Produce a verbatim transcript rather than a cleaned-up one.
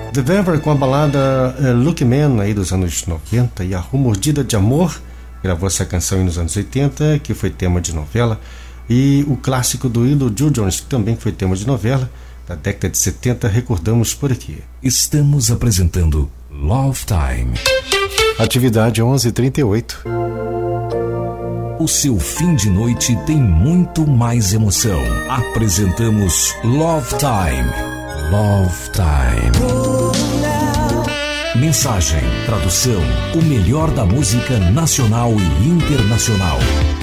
The Weather com a balada uh, Lucky Man aí dos anos noventa e a Mordida de Amor, gravou essa canção aí nos anos oitenta, que foi tema de novela, e o clássico do Ilo Joe Jones, que também foi tema de novela, da década de setenta, recordamos por aqui. Estamos apresentando Love Time. Atividade onze e trinta e oito. O seu fim de noite tem muito mais emoção. Apresentamos Love Time. Love Time. Mensagem, tradução, o melhor da música nacional e internacional.